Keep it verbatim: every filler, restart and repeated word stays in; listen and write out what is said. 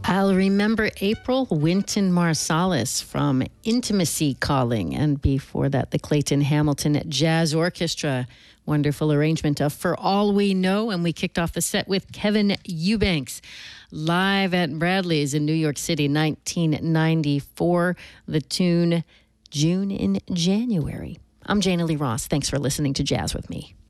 I'll remember April, Wynton Marsalis from Intimacy Calling. And before that, the Clayton Hamilton Jazz Orchestra. Wonderful arrangement of For All We Know. And we kicked off the set with Kevin Eubanks live at Bradley's in New York City, nineteen ninety-four. The tune, June in January. I'm Jana Lee Ross. Thanks for listening to Jazz with Me.